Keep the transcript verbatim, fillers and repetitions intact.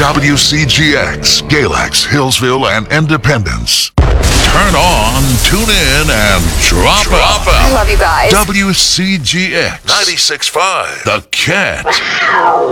W C G X, Galax, Hillsville, and Independence. Turn on, tune in, and drop, drop out. I love you guys. W C G X ninety-six point five. The Cat.